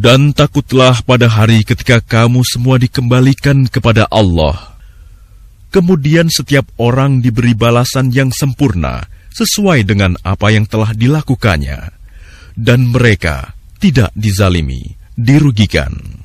Dan takutlah pada hari ketika kamu semua dikembalikan kepada Allah. Kemudian setiap orang diberi balasan yang sempurna sesuai dengan apa yang telah dilakukannya. Dan mereka tidak dizalimi, dirugikan.